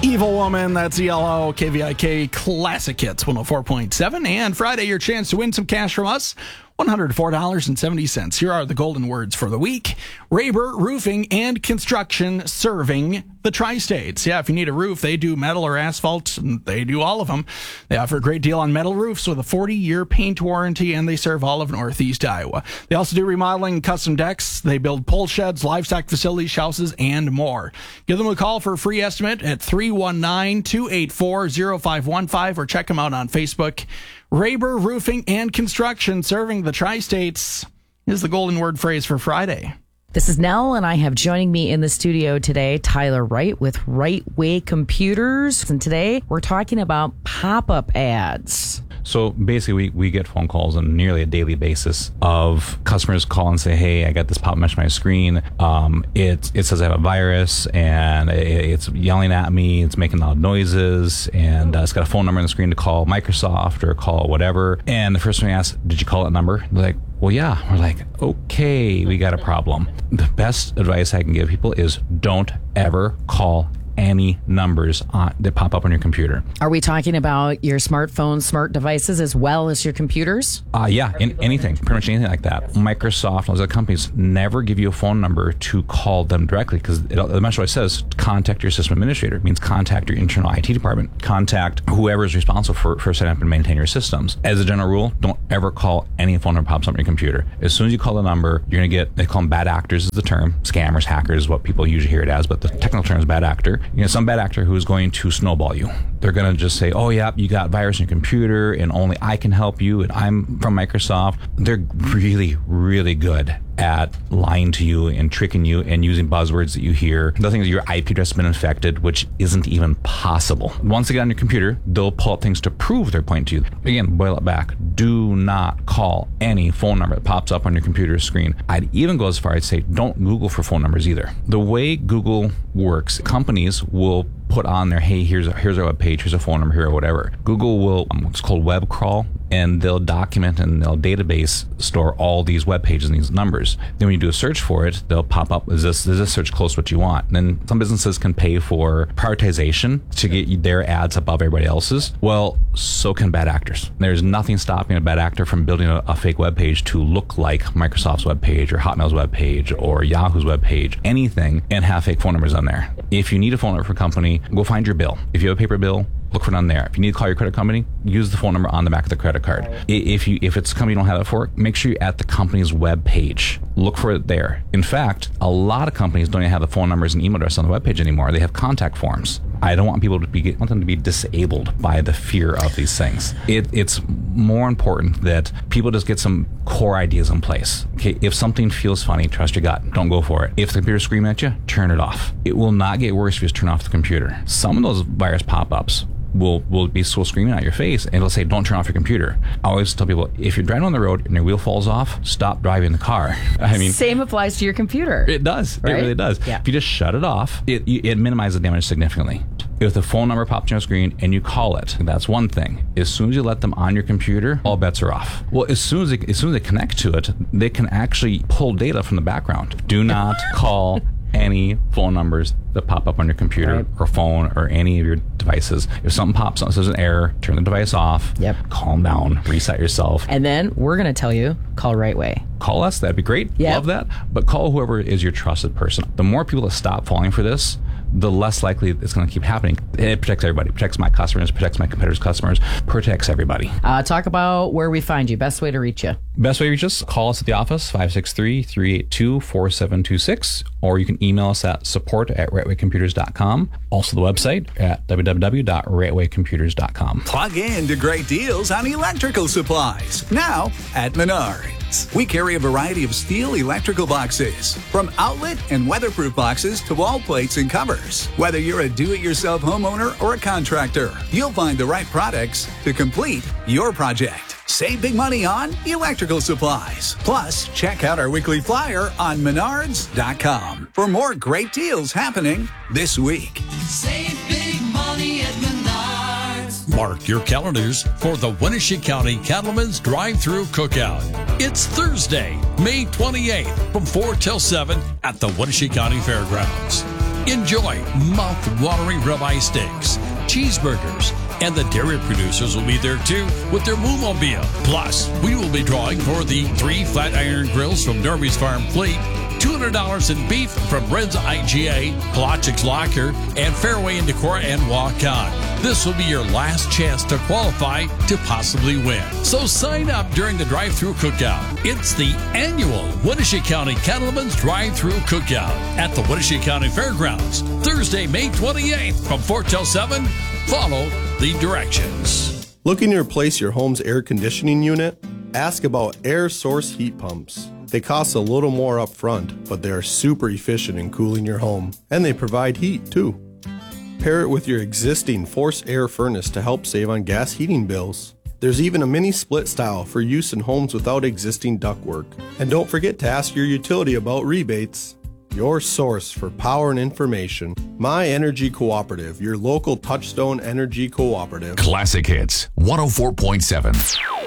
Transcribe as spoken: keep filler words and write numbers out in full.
Evil Woman, that's E L O, K V I K Classic Hits one oh four point seven. And Friday, your chance to win some cash from us, one hundred four dollars and seventy cents. Here are the golden words for the week. Raber Roofing and Construction, serving the tri-states. Yeah, if you need a roof, they do metal or asphalt, and they do all of them. They offer a great deal on metal roofs with a forty-year paint warranty, and they serve all of Northeast Iowa. They also do remodeling and custom decks. They build pole sheds, livestock facilities, houses, and more. Give them a call for a free estimate at three one nine, two eight four, zero five one five or check them out on Facebook. Raber Roofing and Construction, serving the tri-states, is the golden word phrase for Friday. This is Nell, and I have joining me in the studio today Tyler Wright with Right Way Computers. And today we're talking about pop-up ads. So basically, we, we get phone calls on nearly a daily basis of customers call and say, hey, I got this pop-up message on my screen. Um, it, it says I have a virus, and it, it's yelling at me. It's making loud noises, and uh, it's got a phone number on the screen to call Microsoft or call whatever. And the first one we ask, did you call that number? They're like, well, yeah. We're like, okay, we got a problem. The best advice I can give people is don't ever call any numbers on, that pop up on your computer. Are we talking about your smartphones, smart devices, as well as your computers? Uh, yeah, in, anything, pretty much anything like that. Microsoft and those other companies never give you a phone number to call them directly, because the message always says contact your system administrator. It means contact your internal I T department, contact whoever is responsible for, for setting up and maintaining your systems. As a general rule, don't ever call any phone number that pops up on your computer. As soon as you call the number, you're going to get, they call them bad actors is the term. Scammers, hackers is what people usually hear it as, but the technical term is bad actor. You know, some bad actor who is going to snowball you. They're going to just say, oh, yeah, you got virus in your computer and only I can help you and I'm from Microsoft. They're really, really good at lying to you and tricking you and using buzzwords that you hear. The thing is your I P address has been infected, which isn't even possible. Once they get on your computer, they'll pull up things to prove their point to you. Again, boil it back. Do not call any phone number that pops up on your computer screen. I'd even go as far as say, don't Google for phone numbers either. The way Google works, companies will put on there, hey, here's a, here's our web page, here's a phone number here or whatever. Google will, um, what's called web crawl, and they'll document and they'll database store all these web pages and these numbers. Then when you do a search for it, they'll pop up, is this, is this search close to what you want? And then some businesses can pay for prioritization to get their ads above everybody else's. Well, so can bad actors. There's nothing stopping a bad actor from building a, a fake web page to look like Microsoft's web page or Hotmail's web page or Yahoo's web page, anything, and have fake phone numbers on there. If you need a phone number for a company, go find your bill. If you have a paper bill, look for it on there. If you need to call your credit company, use the phone number on the back of the credit card. If you if it's a company you don't have it for, make sure you're at the company's web page. Look for it there. In fact, a lot of companies don't even have the phone numbers and email address on the web page anymore. They have contact forms. I don't want people to be I want them to be disabled by the fear of these things. It, it's more important that people just get some core ideas in place. Okay, if something feels funny, trust your gut. Don't go for it. If the computer's screaming at you, turn it off. It will not get worse if you just turn off the computer. Some of those virus pop-ups will will be so screaming at your face, and it'll say, don't turn off your computer. I always tell people, if you're driving on the road and your wheel falls off, stop driving the car. I mean, same applies to your computer. It does. Right? It really does. Yeah. If you just shut it off, it, it minimizes the damage significantly. If the phone number pops on your screen and you call it, that's one thing. As soon as you let them on your computer, all bets are off. Well, as soon as they, as soon as they connect to it, they can actually pull data from the background. Do not call any phone numbers that pop up on your computer right. or phone or any of your devices. If something pops up, says an error, turn the device off, yep. calm down, reset yourself. And then we're going to tell you, call Right Way. Call us, that'd be great. Yep. Love that. But call whoever is your trusted person. The more people that stop falling for this, the less likely it's going to keep happening. It protects everybody. It protects my customers, protects my competitors' customers, protects everybody. Uh, talk about where we find you. Best way to reach you. Best way to reach us, call us at the office, five six three, three eight two, four seven two six, or you can email us at support at right way computers dot com. Also the website at w w w dot right way computers dot com. Plug in to great deals on electrical supplies, now at Menards. We carry a variety of steel electrical boxes, from outlet and weatherproof boxes to wall plates and covers. Whether you're a do-it-yourself homeowner or a contractor, you'll find the right products to complete your project. Save big money on electrical supplies. Plus, check out our weekly flyer on menards dot com for more great deals happening this week. Save big money at Menards. Mark your calendars for the Wenatchee County Cattlemen's Drive-Thru Cookout. It's Thursday, May twenty-eighth from four till seven at the Wenatchee County Fairgrounds. Enjoy mouth-watering ribeye steaks, cheeseburgers, and the dairy producers will be there too with their Moo-mobile. Plus, we will be drawing for the three flat iron grills from Norby's Farm Fleet, two hundred dollars in beef from Red's I G A, Pelagics Locker, and Fairway and Decor and Walk On. This will be your last chance to qualify to possibly win. So sign up during the drive-through cookout. It's the annual Winnebago County Cattlemen's Drive-Through Cookout at the Winnebago County Fairgrounds, Thursday, May twenty-eighth from four till seven. Follow the directions. Looking to replace your home's air conditioning unit? Ask about Air Source heat pumps. They cost a little more up front, but they are super efficient in cooling your home, and they provide heat too. Pair it with your existing forced air furnace to help save on gas heating bills. There's even a mini split style for use in homes without existing ductwork. And don't forget to ask your utility about rebates. Your source for power and information. My Energy Cooperative, your local Touchstone Energy Cooperative. Classic Hits one oh four point seven.